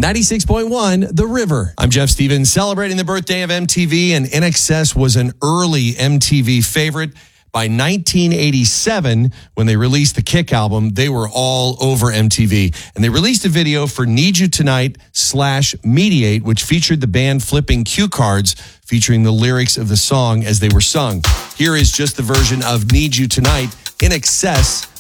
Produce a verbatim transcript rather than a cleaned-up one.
ninety-six point one, The River. I'm Jeff Stevens, celebrating the birthday of M T V, and In Excess was an early M T V favorite. By nineteen eighty-seven, when they released the Kick album, they were all over M T V. And they released a video for Need You Tonight slash Mediate, which featured the band flipping cue cards featuring the lyrics of the song as they were sung. Here is just the version of Need You Tonight, In Excess,